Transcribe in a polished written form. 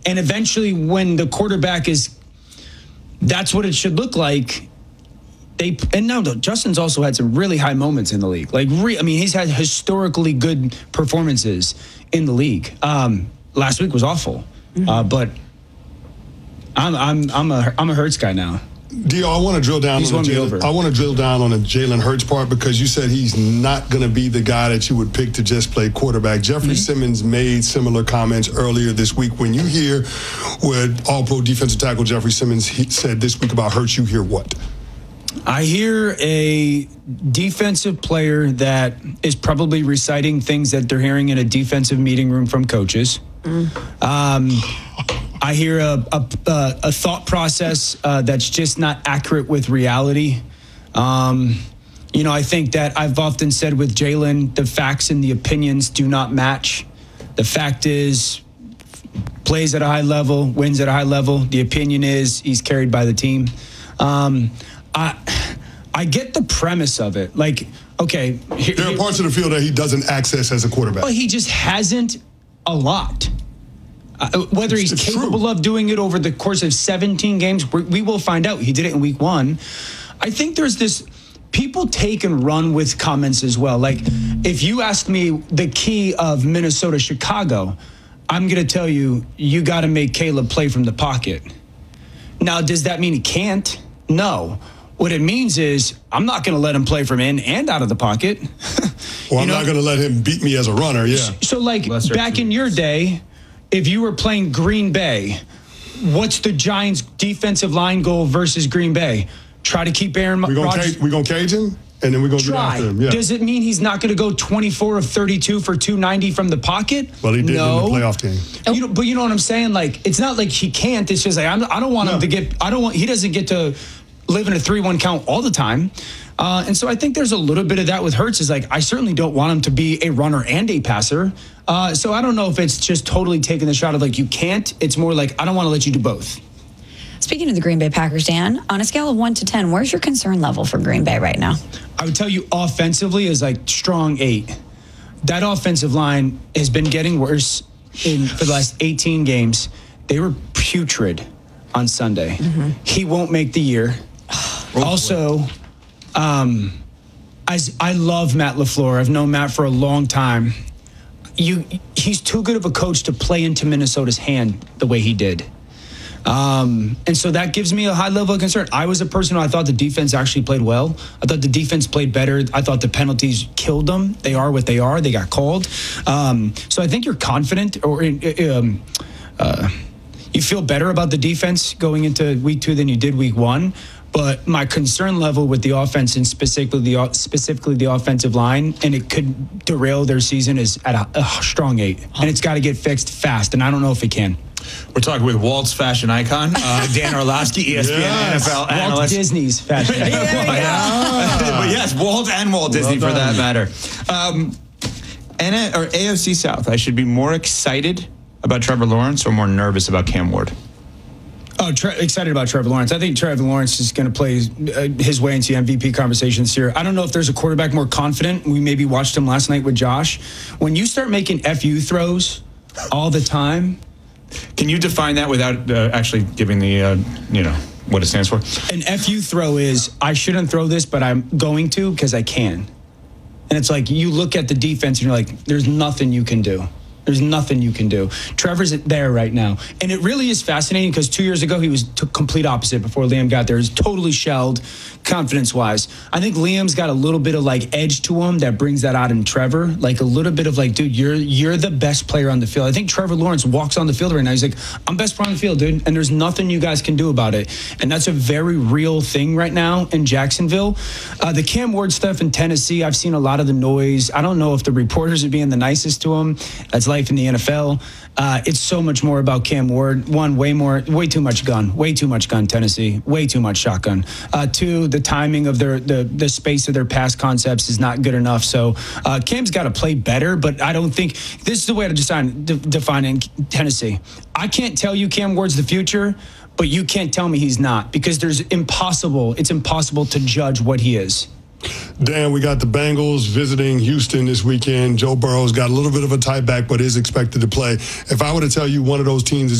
And eventually when the quarterback that's what it should look like. And now Justin's also had some really high moments in the league. He's had historically good performances in the league. Last week was awful, but I'm a Hurts guy now. Dio, I want to drill down on the Jalen Hurts part, because you said he's not going to be the guy that you would pick to just play quarterback. Jeffrey Simmons made similar comments earlier this week. When you hear what All-Pro defensive tackle Jeffrey Simmons said this week about Hurts, you hear what? I hear a defensive player that is probably reciting things that they're hearing in a defensive meeting room from coaches. I hear a thought process that's just not accurate with reality. I think that I've often said with Jalen, the facts and the opinions do not match. The fact is, plays at a high level, wins at a high level. The opinion is he's carried by the team. I get the premise of it. Like, okay. There are parts of the field that he doesn't access as a quarterback. Well, he just hasn't a lot. Whether he's capable of doing it over the course of 17 games, we will find out. He did it in week 1. I think there's this, people take and run with comments as well. Like, if you ask me the key of Minnesota-Chicago, I'm going to tell you, you got to make Caleb play from the pocket. Now, does that mean he can't? No. What it means is I'm not going to let him play from in and out of the pocket. Well, I'm not going to let him beat me as a runner, yeah. So, like, back in your day, if you were playing Green Bay, what's the Giants' defensive line goal versus Green Bay? Try to keep Aaron Rodgers. We're going to cage him, and then we're going to get after him. Yeah. Does it mean he's not going to go 24 of 32 for 290 from the pocket? Well, he did in the playoff game. But you know what I'm saying? Like, it's not like he can't. It's just like I don't want him to get. He doesn't get to live in a 3-1 count all the time. And so I think there's a little bit of that with Hurts. Is like, I certainly don't want him to be a runner and a passer. So I don't know if it's just totally taking the shot of like, you can't. It's more like, I don't want to let you do both. Speaking of the Green Bay Packers, Dan, on a scale of 1 to 10, where's your concern level for Green Bay right now? I would tell you offensively is like strong 8. That offensive line has been getting worse for the last 18 games. They were putrid on Sunday. He won't make the year. Also, as I love Matt LaFleur. I've known Matt for a long time. He's too good of a coach to play into Minnesota's hand the way he did. And so that gives me a high level of concern. I was a person who I thought the defense actually played well. I thought the defense played better. I thought the penalties killed them. They are what they are. They got called. So I think you're confident, or you feel better about the defense going into week 2 than you did week 1. But my concern level with the offense, and specifically the offensive line, and it could derail their season, is at a strong 8. And it's got to get fixed fast, and I don't know if it can. We're talking with Walt's fashion icon, Dan Orlovsky, ESPN NFL analyst. Walt Disney's fashion icon. But yes, Walt and Walt Disney for that matter. AFC South, I should be more excited about Trevor Lawrence or more nervous about Cam Ward? Oh, excited about Trevor Lawrence. I think Trevor Lawrence is going to play his way into the MVP conversation this year. I don't know if there's a quarterback more confident. We maybe watched him last night with Josh. When you start making FU throws all the time. Can you define that without actually giving the, what it stands for? An FU throw is, I shouldn't throw this, but I'm going to because I can. And it's like, you look at the defense and you're like, there's nothing you can do. There's nothing you can do. Trevor's there right now. And it really is fascinating because 2 years ago, he was complete opposite before Liam got there. He's totally shelled confidence-wise. I think Liam's got a little bit of like edge to him that brings that out in Trevor. Like a little bit of like, dude, you're the best player on the field. I think Trevor Lawrence walks on the field right now. He's like, I'm best player on the field, dude. And there's nothing you guys can do about it. And that's a very real thing right now in Jacksonville. The Cam Ward stuff in Tennessee, I've seen a lot of the noise. I don't know if the reporters are being the nicest to him. That's life in the NFL. It's so much more about Cam Ward. 1, way too much gun, Tennessee. Way too much shotgun. 2, the timing of the space of their pass concepts is not good enough. So Cam's got to play better, but I don't think this is the way to define Tennessee. I can't tell you Cam Ward's the future, but you can't tell me he's not, because it's impossible to judge what he is. Dan, we got the Bengals visiting Houston this weekend. Joe Burrow's got a little bit of a tie back, but is expected to play. If I were to tell you one of those teams is